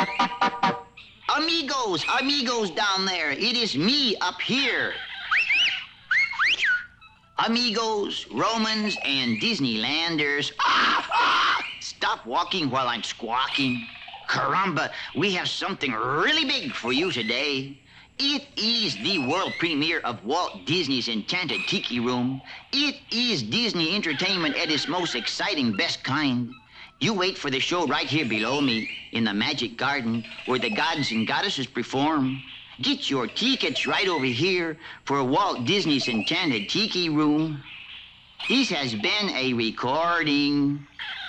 Amigos, amigos down there, it is me up here. Amigos, Romans, and Disneylanders. Stop walking while I'm squawking. Caramba, we have something really big for you today. It is the world premiere of Walt Disney's Enchanted Tiki Room. It is Disney entertainment at its most exciting, best kind. You wait for the show right here below me in the Magic Garden where the gods and goddesses perform. Get your tickets right over here for Walt Disney's Enchanted Tiki Room. This has been a recording.